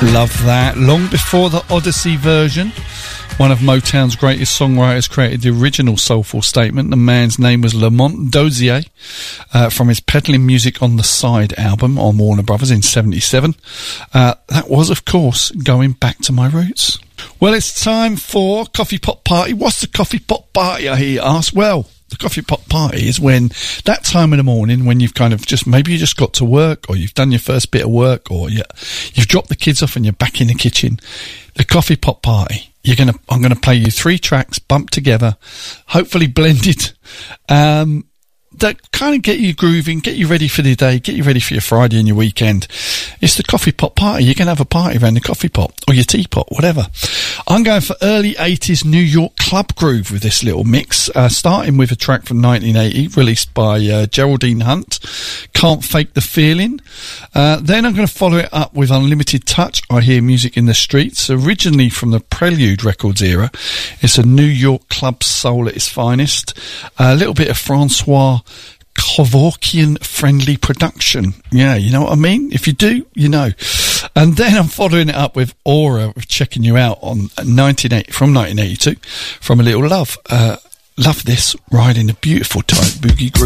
Love that. Long before the Odyssey version, one of Motown's greatest songwriters created the original soulful statement. The man's name was Lamont Dozier, from his Peddling Music on the Side album on Warner Brothers in 77. That was, of course, Going Back to My Roots. Well, it's time for Coffee Pot Party. What's the Coffee Pot Party, I hear you ask? Well, the Coffee Pot Party is when that time in the morning when you've kind of maybe you just got to work, or you've done your first bit of work, or you've dropped the kids off and you're back in the kitchen. The Coffee Pot Party. I'm gonna play you 3 tracks bumped together, hopefully blended, that kind of get you grooving, get you ready for the day, get you ready for your Friday and your weekend. It's the Coffee Pot Party. You can have a party around the coffee pot or your teapot, whatever. I'm going for early 80s New York club groove with this little mix, starting with a track from 1980 released by Geraldine Hunt, Can't Fake the Feeling. Then I'm going to follow it up with Unlimited Touch, I Hear Music in the Streets, originally from the Prelude Records era. It's a New York club soul at its finest. A little bit of Francois Kevorkian friendly production. Yeah, you know what I mean? If you do, you know. And then I'm following it up with Aura of Checking You Out on from 1982 from A Little Love. Love this, riding a beautiful tight boogie groove.